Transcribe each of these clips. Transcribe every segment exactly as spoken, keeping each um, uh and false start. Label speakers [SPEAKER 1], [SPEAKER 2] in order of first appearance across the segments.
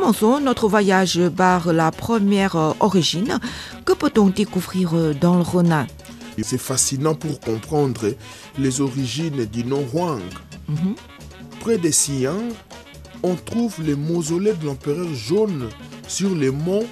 [SPEAKER 1] commençons notre voyage par la première euh, origine. Que peut-on découvrir euh, dans le Henan?
[SPEAKER 2] C'est fascinant pour comprendre les origines du nom Huang.
[SPEAKER 1] Mhm.
[SPEAKER 2] Près de Xi'an, on trouve le mausolée de l'empereur jaune sur les monts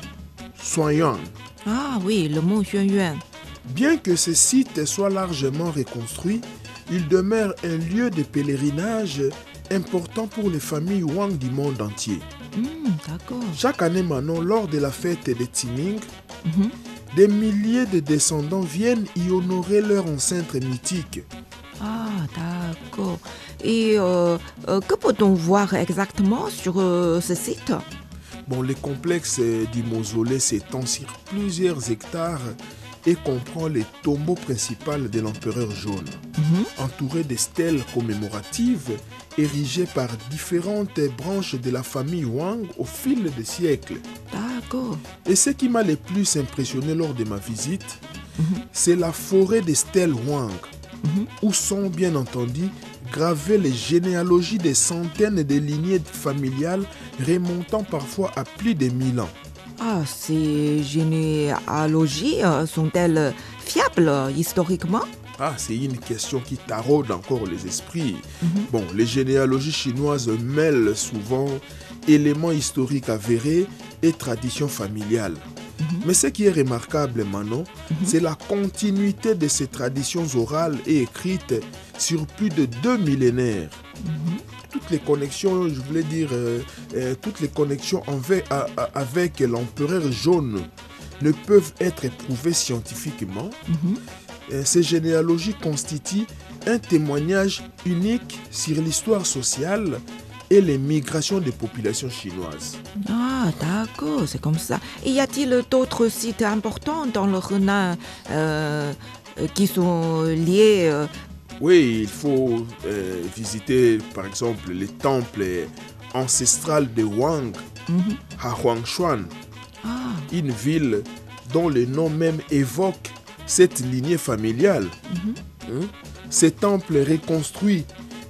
[SPEAKER 2] Xuanyuan.
[SPEAKER 1] Ah oui, le mont Xuanyuan.
[SPEAKER 2] Bien que ce site soit largement reconstruit, il demeure un lieu de pèlerinage important pour les familles Wang du monde entier.
[SPEAKER 1] Hmm, d'accord.
[SPEAKER 2] Chaque année maintenant, lors de la fête de Qiming,
[SPEAKER 1] Mhm.
[SPEAKER 2] des milliers de descendants viennent y honorer leur ancêtre mythique.
[SPEAKER 1] Ah, d'accord. Et euh, euh, que peut-on voir exactement sur euh, ce site?
[SPEAKER 2] Bon, le complexe du mausolée s'étend sur plusieurs hectares et comprend les tombeaux principaux de l'empereur jaune,
[SPEAKER 1] Mhm.
[SPEAKER 2] entouré de stèles commémoratives érigées par différentes branches de la famille Wang au fil des siècles.
[SPEAKER 1] D'accord.
[SPEAKER 2] Et ce qui m'a le plus impressionné lors de ma visite,
[SPEAKER 1] Mhm.
[SPEAKER 2] c'est la forêt des stèles Wang,
[SPEAKER 1] Mhm.
[SPEAKER 2] où sont bien entendu gravées les généalogies des centaines de lignées familiales remontant parfois à plus de mille ans.
[SPEAKER 1] Ah, ces généalogies euh, sont-elles fiables euh, historiquement?
[SPEAKER 2] Ah, c'est une question qui taraude encore les esprits.
[SPEAKER 1] Mhm.
[SPEAKER 2] Bon, les généalogies chinoises mêlent souvent éléments historiques avérés et traditions familiales.
[SPEAKER 1] Mhm.
[SPEAKER 2] Mais ce qui est remarquable maintenant,
[SPEAKER 1] Mhm.
[SPEAKER 2] c'est la continuité de ces traditions orales et écrites sur plus de deux millénaires.
[SPEAKER 1] Mhm.
[SPEAKER 2] Toutes les connexions, je voulais dire, euh, euh, toutes les connexions envers- a- a- avec l'empereur jaune ne peuvent être prouvées scientifiquement.
[SPEAKER 1] Mhm.
[SPEAKER 2] Euh, Ces généalogies constituent un témoignage unique sur l'histoire sociale et les migrations des populations chinoises.
[SPEAKER 1] Ah, d'accord, c'est comme ça. Et y a-t-il d'autres sites importants dans le Henan euh, euh, qui sont liés euh,
[SPEAKER 2] Oui, il faut euh, visiter par exemple les temples ancestrales de Wang
[SPEAKER 1] mhm.
[SPEAKER 2] à Huangshan,
[SPEAKER 1] Ah,
[SPEAKER 2] une ville dont le nom même évoque cette lignée familiale.
[SPEAKER 1] mhm.
[SPEAKER 2] Hein? Ces temples reconstruits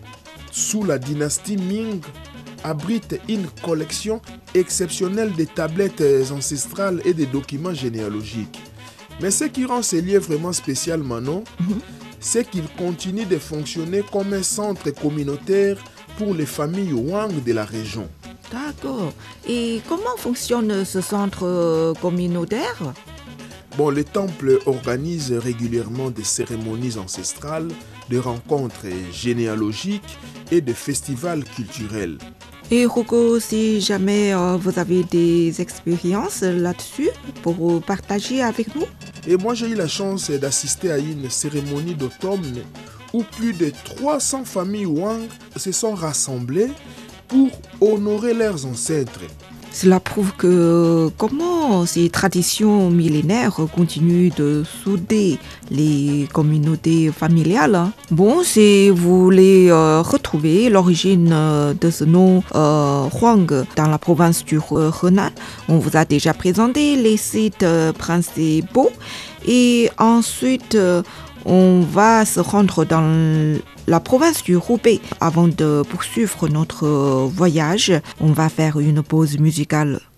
[SPEAKER 2] sous la dynastie Ming abritent une collection exceptionnelle de tablettes ancestrales et de documents généalogiques. Mais ce qui rend ces lieux vraiment spécial maintenant,
[SPEAKER 1] Mhm.
[SPEAKER 2] c'est qu'ils continuent de fonctionner comme un centre communautaire pour les familles Wang de la région.
[SPEAKER 1] D'accord. Et comment fonctionne ce centre euh, communautaire?
[SPEAKER 2] Bon, les temples organisent régulièrement des cérémonies ancestrales, des rencontres généalogiques et des festivals culturels.
[SPEAKER 1] Et Hugo, si jamais euh, vous avez des expériences là-dessus pour partager avec nous?
[SPEAKER 2] Et moi, j'ai eu la chance d'assister à une cérémonie d'automne où plus de trois cents familles Wang se sont rassemblées pour honorer leurs ancêtres.
[SPEAKER 1] Cela prouve que comment ces traditions millénaires continuent de souder les communautés familiales. hein. Bon, si vous voulez euh, retrouver l'origine euh, de ce nom euh, Huang dans la province du He- Henan, on vous a déjà présenté les sites euh, principaux et ensuite euh, on va se rendre dans la province du Hubei. Avant de poursuivre notre voyage, on va faire une pause musicale.